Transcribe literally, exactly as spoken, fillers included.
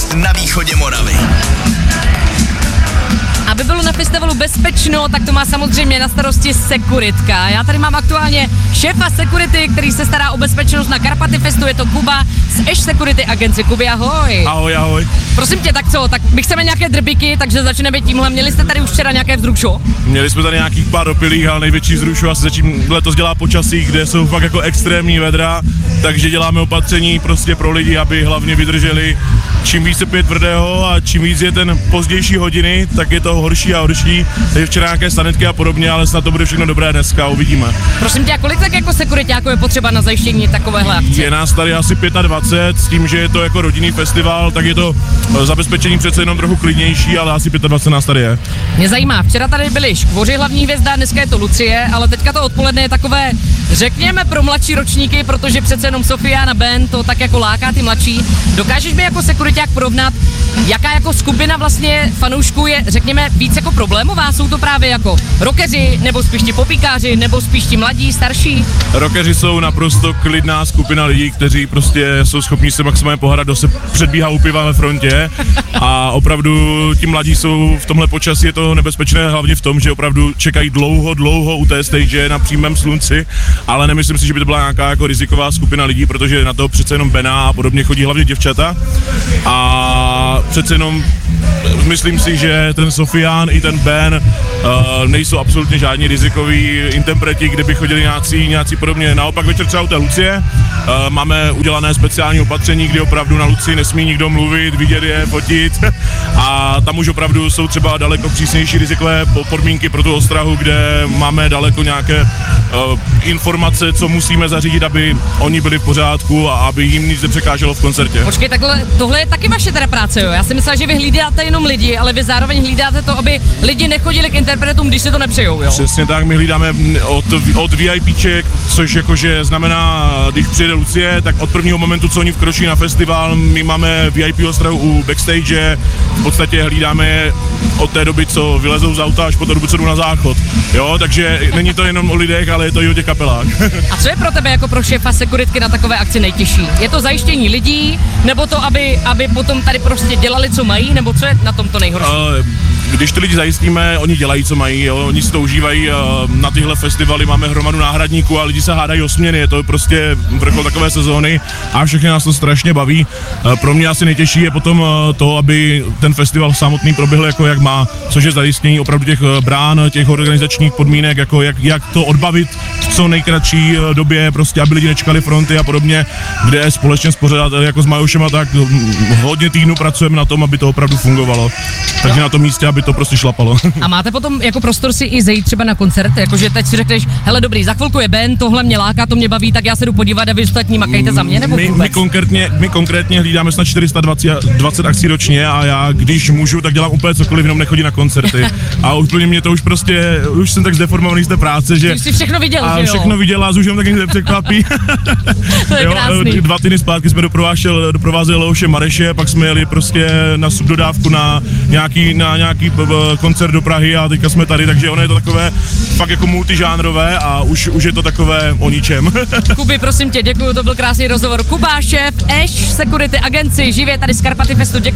na východě Moravy. Aby bylo na festivalu bezpečno, tak to má samozřejmě na starosti sekuritka. Já tady mám aktuálně šéfa security, který se stará o bezpečnost na Karpaty Festu, je to Kuba z Eš Security Agency. Kubi, ahoj. Ahoj, ahoj. Prosím tě, tak co, tak my chceme nějaké drbiky, takže začneme tímhle. Měli jste tady už včera nějaké vzrušo? Měli jsme tady nějakých pár opilých, ale největší vzrušo asi začím letos dělá počasí, kde jsou fakt jako extrémní vedra, takže děláme opatření prostě pro lidi, aby hlavně vydrželi. Čím víc se pije tvrdého a čím víc je ten pozdější hodiny, tak je to horší a horší. Takže včera nějaké sanitky a podobně, ale snad to bude všechno dobré dneska, uvidíme. Prosím tě, a kolik tak jako sekuriťáků je potřeba na zajištění takovéhle akce? Je nás tady asi dvacet pět, s tím, že je to jako rodinný festival, tak je to zabezpečení přece jenom trochu klidnější, ale asi dvacet pět nás tady je. Mě zajímá, včera tady byli Škvoři, hlavní hvězda, dneska je to Lucie, ale teďka to odpoledne je takové, řekněme, pro mladší ročníky, protože přece jenom Sofiana Band to tak jako láká ty mladší. Dokážeš mi jako sekuriťák porovnat, jaká jako skupina vlastně fanoušků je, řekněme, víc jako problémová? Jsou to právě jako rockeři, nebo spíš ti popíkáři, nebo spíš ti mladí, starší? Rockeři jsou naprosto klidná skupina lidí, kteří prostě jsou schopni se maximálně pohádat, kdo se předbíhá u piva ve frontě, a opravdu ti mladí jsou v tomhle počasí, je to nebezpečné hlavně v tom, že opravdu čekají dlouho, dlouho u té stage na přímém slunci, ale nemyslím si, že by to byla nějaká jako riziková skupina lidí, protože na to přece jenom Bena a podobně chodí hlavně děvčata, a přece jenom myslím si, že ten Sofian i ten Ben uh, nejsou absolutně žádní rizikoví interpreti, kde by chodili nějací, nějací podobně. Naopak večer třeba u té Lucie uh, máme udělané speciální opatření, kdy opravdu na Lucii nesmí nikdo mluvit, vidět je, fotit, a tam už opravdu jsou třeba daleko přísnější rizikové podmínky pro tu ostrahu, kde máme daleko nějaké uh, informace, co musíme zařídit, aby oni byli v pořádku a aby jim nic nepřekáželo v koncertě. Počkej, takhle, tohle je taky vaše teda práce, jo? Já si myslel, že vy hlídáte jenom lidi, ale vy zároveň hlídáte to, aby lidi nechodili k interpretům, když si to nepřejou, jo? Přesně tak, my hlídáme od, od VIPček, což jakože znamená, když přijede Lucie, tak od prvního momentu, co oni vkročí na festival, my máme V I P ostrahu u backstage, v podstatě hlídáme je od té doby, co vylezou z auta, až po té dobu, co jdou na záchod, jo? Takže není to jenom o lidech, ale je to i o těch kapelách. A co je pro tebe jako pro šéfa sekuritky na takové akci nejtěžší? Je to zajištění lidí, nebo to, aby, aby potom tady prostě dělali, co mají, nebo co je na tom to nejhorší? Uh, když ty lidi zajistíme, oni dělají, co mají, jo? Oni si to užívají, uh, na tyhle festivaly máme hromadu náhradníků a lidi se hádají o směny, je to prostě vrchol takové sezóny a všechny nás to strašně baví. Uh, pro mě asi nejtěžší je potom uh, to, aby ten festival samotný proběhl jako jak má, což je zajištění opravdu těch brán, těch organizačních podmínek, jako jak, jak to odbavit v co nejkratší době, prostě aby lidi nečkali fronty a podobně, kde společně spořádat jako s Majušema, tak hodně týdnů pracujeme na tom, aby to opravdu fungovalo. Takže na tom místě, aby to prostě šlapalo. A máte potom jako prostor si i zajít třeba na koncert, jakože teď si řekneš, hele dobrý, za chvilku je band, tohle mě láká, to mě baví, tak já se jdu podívat a vy ostatní makejte za mě, nebo my, my, konkrétně, my konkrétně hlídáme snad čtyři sta dvacet akcí ročně a já, když můžu, tak dělám úplně cokoliv, jenom nechodí na koncerty. A úplně mě to už prostě, už jsem tak zdeformovaný z té práce, že... Ty jsi všechno viděl, a že jo? všechno viděl a už jenom taky nepřekvapí. To je krásný. Dva týdny zpátky jsme doprovážel, doprovázeli Leoše Mareše, pak jsme jeli prostě na subdodávku na nějaký, na nějaký koncert do Prahy a teďka jsme tady, takže ono je to takové fakt jako multižánrové a už, už je to takové o ničem. Kubi, prosím tě, děkuju, to byl krásný rozhovor. Kuba, šéf Eš Security Agency, živě tady z Karpaty Festu, děkuju.